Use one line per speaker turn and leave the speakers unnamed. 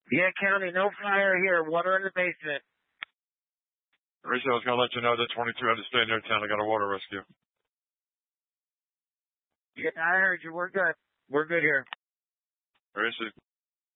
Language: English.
Yeah, County, no fire here. Water in the basement.
Rachel, I was going to let you know that 22 had to stay near town. I got a water rescue.
Yeah, I heard you. We're good. We're good here.
Rachel.